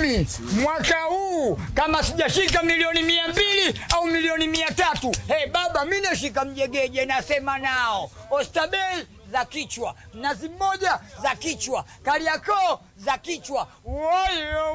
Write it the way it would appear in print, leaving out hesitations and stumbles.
mimi mwaka huu kama sijashika milioni 200 au milioni 300, baba mimi nashika mjegeje, nasema nao Oysterbay za kichwa, Mnazi Mmoja za kichwa, Kariakoo za kichwa. Woyo